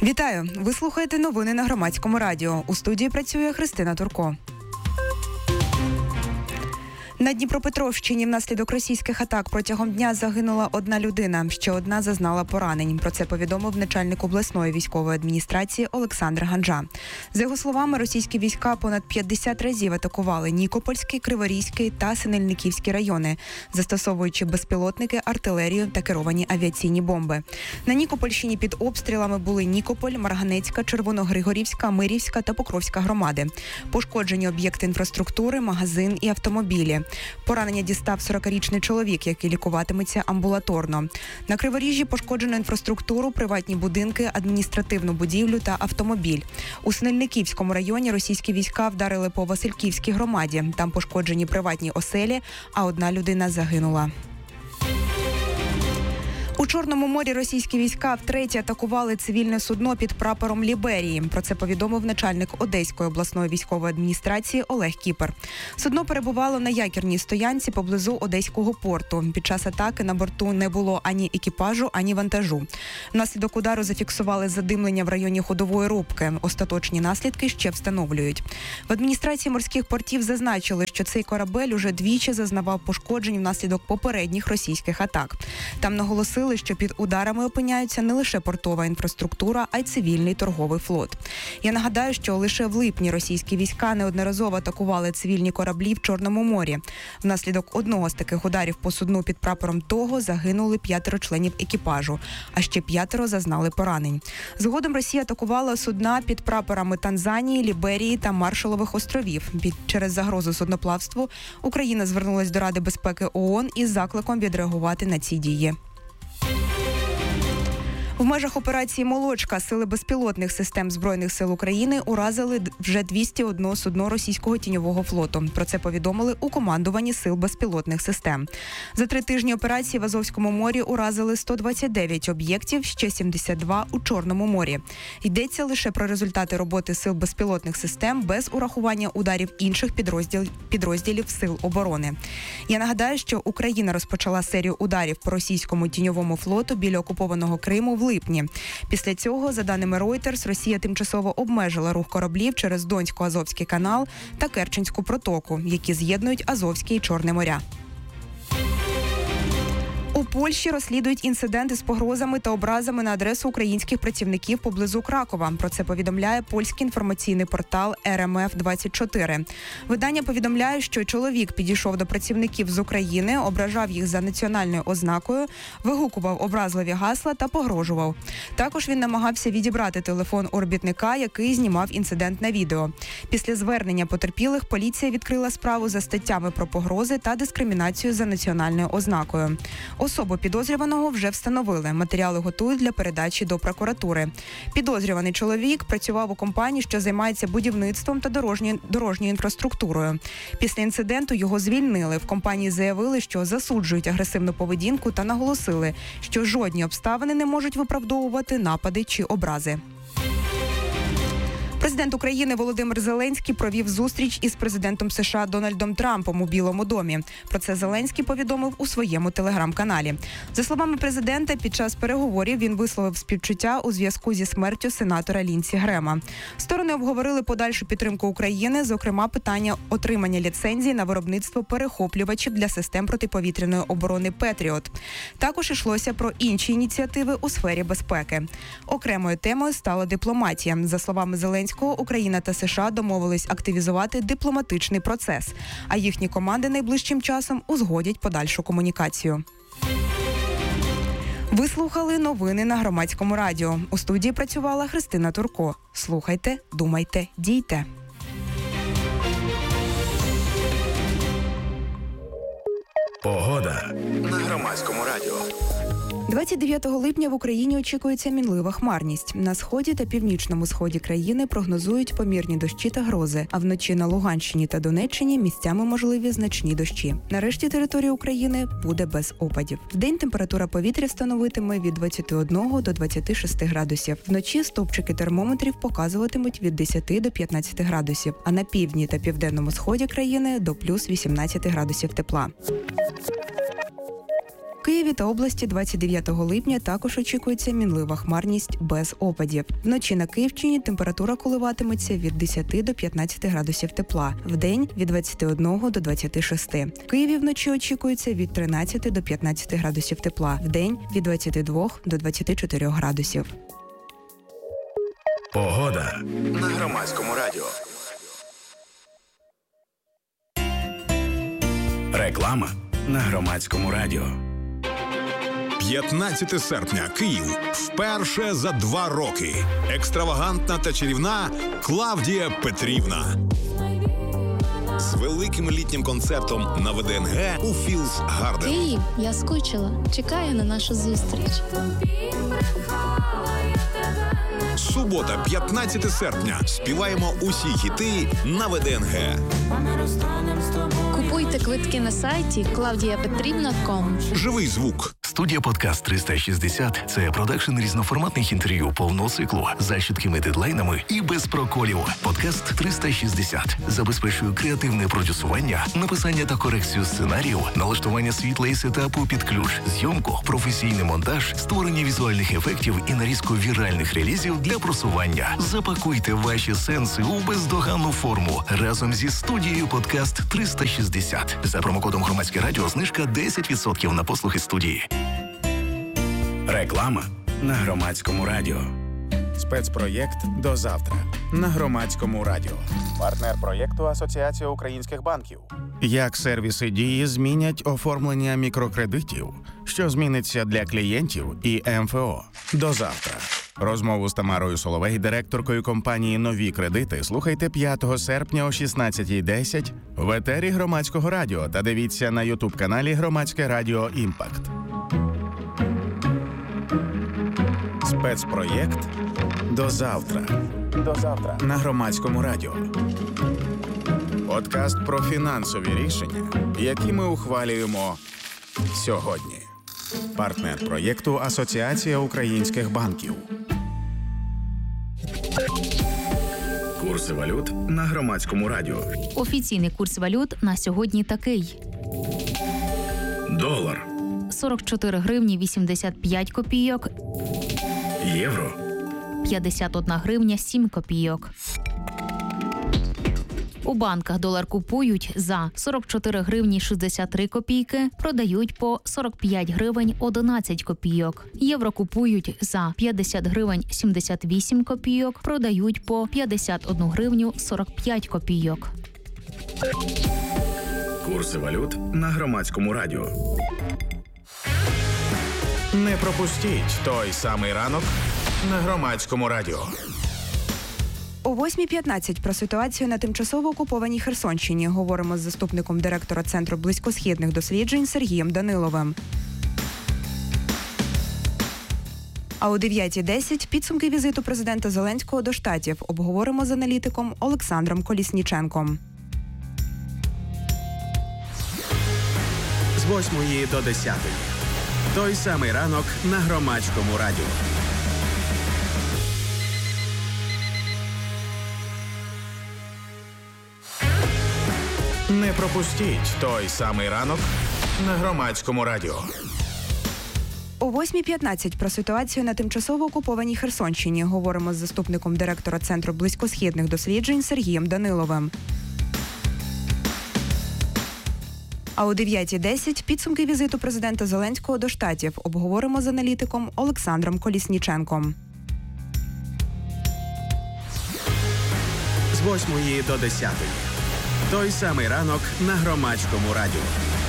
Вітаю! Ви слухаєте новини на Громадському радіо. У студії працює Христина Турко. На Дніпропетровщині внаслідок російських атак протягом дня загинула одна людина, ще одна зазнала поранень. Про це повідомив начальник обласної військової адміністрації Олександр Ганжа. За його словами, російські війська понад 50 разів атакували Нікопольський, Криворізький та Синельниківський райони, застосовуючи безпілотники, артилерію та керовані авіаційні бомби. На Нікопольщині під обстрілами були Нікополь, Марганецька, Червоногригорівська, Мирівська та Покровська громади. Пошкоджені об'єкти інфраструктури, магазин і автомобілі. Поранення дістав 40-річний чоловік, який лікуватиметься амбулаторно. На Криворіжжі пошкоджено інфраструктуру, приватні будинки, адміністративну будівлю та автомобіль. У Синельниківському районі російські війська вдарили по Васильківській громаді. Там пошкоджені приватні оселі, а одна людина загинула. У Чорному морі російські війська втретє атакували цивільне судно під прапором Ліберії. Про це повідомив начальник Одеської обласної військової адміністрації Олег Кіпер. Судно перебувало на якірній стоянці поблизу Одеського порту. Під час атаки на борту не було ані екіпажу, ані вантажу. Внаслідок удару зафіксували задимлення в районі ходової рубки. Остаточні наслідки ще встановлюють. В адміністрації морських портів зазначили, що цей корабель уже двічі зазнавав пошкоджень внаслідок попередніх російських атак. Там наголосили, що під ударами опиняються не лише портова інфраструктура, а й цивільний торговий флот. Я нагадаю, що лише в липні російські війська неодноразово атакували цивільні кораблі в Чорному морі. Внаслідок одного з таких ударів по судну під прапором того загинули 5 членів екіпажу, а ще 5 зазнали поранень. Згодом Росія атакувала судна під прапорами Танзанії, Ліберії та Маршалових островів. Через загрозу судноплавству Україна звернулась до Ради безпеки ООН із закликом відреагувати на ці дії. В межах операції «Молочка» сили безпілотних систем Збройних сил України уразили вже 201 судно російського тіньового флоту. Про це повідомили у командуванні сил безпілотних систем. За 3 тижні операції в Азовському морі уразили 129 об'єктів, ще 72 у Чорному морі. Йдеться лише про результати роботи сил безпілотних систем без урахування ударів інших підрозділів сил оборони. Я нагадаю, що Україна розпочала серію ударів по російському тіньовому флоту біля окупованого Криму в липні. Після цього, за даними Reuters, Росія тимчасово обмежила рух кораблів через Донсько-Азовський канал та Керченську протоку, які з'єднують Азовське і Чорне моря. У Польщі розслідують інциденти з погрозами та образами на адресу українських працівників поблизу Кракова. Про це повідомляє польський інформаційний портал RMF24. Видання повідомляє, що чоловік підійшов до працівників з України, ображав їх за національною ознакою, вигукував образливі гасла та погрожував. Також він намагався відібрати телефон у робітника, який знімав інцидент на відео. Після звернення потерпілих поліція відкрила справу за статтями про погрози та дискримінацію за національною ознакою. Особу підозрюваного вже встановили. Матеріали готують для передачі до прокуратури. Підозрюваний чоловік працював у компанії, що займається будівництвом та дорожньою інфраструктурою. Після інциденту його звільнили. В компанії заявили, що засуджують агресивну поведінку та наголосили, що жодні обставини не можуть виправдовувати напади чи образи. Президент України Володимир Зеленський провів зустріч із президентом США Дональдом Трампом у Білому домі. Про це Зеленський повідомив у своєму телеграм-каналі. За словами президента, під час переговорів він висловив співчуття у зв'язку зі смертю сенатора Лінсі Грема. Сторони обговорили подальшу підтримку України, зокрема питання отримання ліцензій на виробництво перехоплювачів для систем протиповітряної оборони «Петріот». Також йшлося про інші ініціативи у сфері безпеки. Окремою темою стала дипломатія. За словами Зеленського, Україна та США домовились активізувати дипломатичний процес, а їхні команди найближчим часом узгодять подальшу комунікацію. Ви слухали новини на Громадському радіо. У студії працювала Христина Турко. Слухайте, думайте, дійте. Погода на Громадському радіо. 29 липня в Україні очікується мінлива хмарність. На сході та північному сході країни прогнозують помірні дощі та грози, а вночі на Луганщині та Донеччині місцями можливі значні дощі. На решті території України буде без опадів. Вдень температура повітря становитиме від 21 до 26 градусів. Вночі стовпчики термометрів показуватимуть від 10 до 15 градусів, а на півдні та південному сході країни до плюс 18 градусів тепла. В Києві та області 29 липня також очікується мінлива хмарність без опадів. Вночі на Київщині температура коливатиметься від 10 до 15 градусів тепла, вдень – від 21 до 26. В Києві вночі очікується від 13 до 15 градусів тепла, вдень – від 22 до 24 градусів. Погода на Громадському радіо. Реклама на Громадському радіо. 15 серпня. Київ. Вперше за 2 роки. Екстравагантна та чарівна Клавдія Петрівна. З великим літнім концертом на ВДНГ у Філс Гарден. Київ, я скучила. Чекаю на нашу зустріч. Субота, 15 серпня. Співаємо усі хіти на ВДНГ. Купуйте квитки на сайті claudiapetrivna.com. Живий звук. Студія «Подкаст 360» – це продакшн різноформатних інтерв'ю повного циклу за чіткими дедлайнами і без проколів. «Подкаст 360» забезпечує креативне продюсування, написання та корекцію сценарію, налаштування світла і сетапу під ключ, зйомку, професійний монтаж, створення візуальних ефектів і нарізку віральних релізів для просування. Запакуйте ваші сенси у бездоганну форму разом зі студією «Подкаст 360». За промокодом «Громадське радіо» знижка 10% на послуги студії. Реклама на Громадському радіо. Спецпроєкт «До завтра» на Громадському радіо. Партнер проєкту Асоціація українських банків. Як сервіси Дії змінять оформлення мікрокредитів? Що зміниться для клієнтів і МФО? До завтра. Розмову з Тамарою Соловей, директоркою компанії «Нові кредити», слухайте 5 серпня о 16:10 в етері Громадського радіо та дивіться на ютуб-каналі Громадське радіо «Імпакт». Спецпроєкт «До завтра». До завтра на Громадському радіо. Подкаст про фінансові рішення, які ми ухвалюємо сьогодні. Партнер проєкту Асоціація українських банків. Курси валют на Громадському радіо. Офіційний курс валют на сьогодні такий. Долар. 44 гривні 85 копійок. Євро. 51 гривня 7 копійок. У банках долар купують за 44 гривні 63 копійки, продають по 45 гривень 11 копійок. Євро купують за 50 гривень 78 копійок, продають по 51 гривню 45 копійок. Курси валют на Громадському радіо. Не пропустіть той самий ранок на Громадському радіо. О 8:15 про ситуацію на тимчасово окупованій Херсонщині говоримо з заступником директора Центру близькосхідних досліджень Сергієм Даниловим. А о 9:10 підсумки візиту президента Зеленського до Штатів обговоримо з аналітиком Олександром Колісніченком. З 8 до 10. Той самий ранок на Громадському радіо. Не пропустіть той самий ранок на Громадському радіо. О 8:15 про ситуацію на тимчасово окупованій Херсонщині говоримо з заступником директора Центру близькосхідних досліджень Сергієм Даниловим. А о 9:10 підсумки візиту президента Зеленського до Штатів обговоримо з аналітиком Олександром Колісніченком. З 8 до 10. Той самий ранок на Громадському радіо.